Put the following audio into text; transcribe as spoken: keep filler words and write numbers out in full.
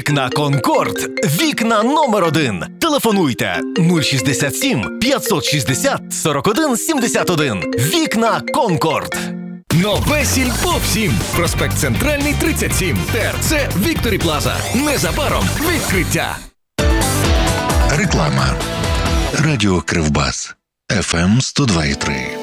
Вікна Конкорд. Вікна номер один. Телефонуйте нуль шістдесят сім п'ятсот шістдесят сорок один сімдесят один. Вікна Конкорд. Нове сільпо всім. Проспект Центральний, тридцять сім. ТРЦ Вікторі Плаза. Незабаром відкриття. Реклама. Радіо Кривбас. еф ем сто два і три.